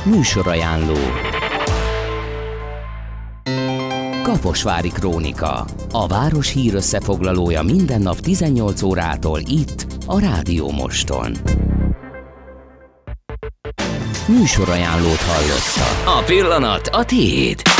Műsorajánló. Kaposvári Krónika. A város hírösszefoglalója minden nap 18 órától itt, a Rádió Moston. Műsorajánlót hallotta. A pillanat a tiéd.